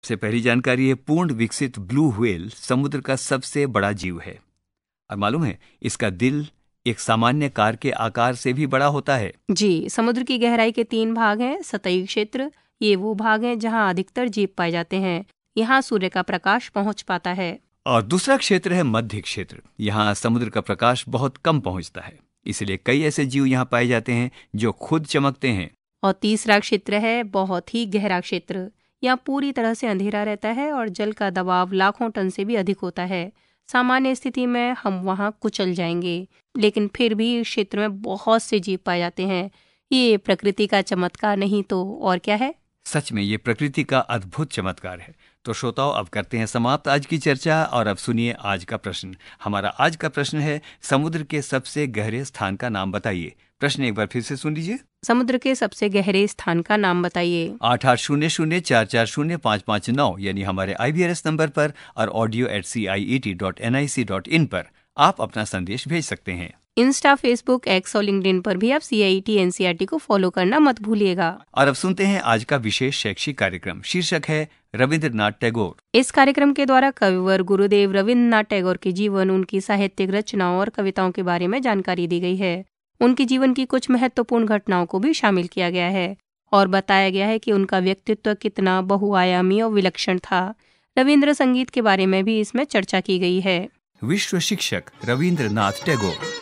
सबसे पहली जानकारी है, पूर्ण विकसित ब्लू व्हेल समुद्र का सबसे बड़ा जीव है। और मालूम है, इसका दिल एक सामान्य कार के आकार से भी बड़ा होता है। जी, समुद्र की गहराई के 3 भाग हैं। सतही क्षेत्र, ये वो भाग हैं जहां अधिकतर जीव पाए जाते हैं। यहाँ सूर्य का प्रकाश पहुंच पाता है। और दूसरा क्षेत्र है मध्य क्षेत्र। यहाँ समुद्र का प्रकाश बहुत कम पहुंचता है, इसलिए कई ऐसे जीव यहाँ पाए जाते हैं जो खुद चमकते हैं। और तीसरा क्षेत्र है बहुत ही गहरा क्षेत्र। यहाँ पूरी तरह से अंधेरा रहता है और जल का दबाव लाखों टन से भी अधिक होता है। सामान्य स्थिति में हम वहाँ कुचल जाएंगे, लेकिन फिर भी इस क्षेत्र में बहुत से जीव पाए जाते हैं। ये प्रकृति का चमत्कार नहीं तो और क्या है। सच में ये प्रकृति का अद्भुत चमत्कार है। तो श्रोताओं, अब करते हैं समाप्त आज की चर्चा और अब सुनिए आज का प्रश्न। हमारा आज का प्रश्न है, समुद्र के सबसे गहरे स्थान का नाम बताइए। प्रश्न एक बार फिर से सुन लीजिए। समुद्र के सबसे गहरे स्थान का नाम बताइए। 8800444559 यानी हमारे IVRS नंबर पर और audio@ciet.nic.in पर आप अपना संदेश भेज सकते हैं। इंस्टा, फेसबुक, एक्स और लिंक्डइन पर भी आप CIET NCERT को फॉलो करना मत भूलिएगा। और अब सुनते हैं आज का विशेष शैक्षिक कार्यक्रम। शीर्षक है रविंद्रनाथ टैगोर। इस कार्यक्रम के द्वारा कविवर गुरुदेव रविंद्रनाथ टैगोर के जीवन, उनकी साहित्यिक रचनाओं और कविताओं के बारे में जानकारी दी गई है। उनके जीवन की कुछ महत्वपूर्ण घटनाओं को भी शामिल किया गया है और बताया गया है कि उनका व्यक्तित्व कितना बहुआयामी और विलक्षण था। रविंद्र संगीत के बारे में भी इसमें चर्चा की गई है। विश्व शिक्षक रविंद्रनाथ टैगोर।